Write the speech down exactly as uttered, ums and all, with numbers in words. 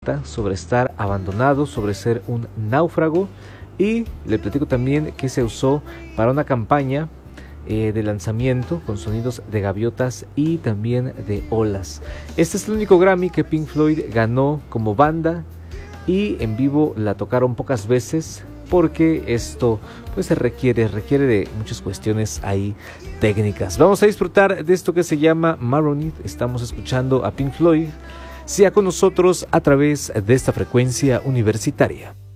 trata sobre estar abandonado, sobre ser un náufrago, y le platico también que se usó para una campaña eh, de lanzamiento con sonidos de gaviotas y también de olas. Este es el único Grammy que Pink Floyd ganó como banda, y en vivo la tocaron pocas veces porque esto pues se requiere, requiere de muchas cuestiones ahí técnicas. Vamos a disfrutar de esto que se llama Maronite. Estamos escuchando a Pink Floyd. Sea con nosotros a través de esta frecuencia universitaria.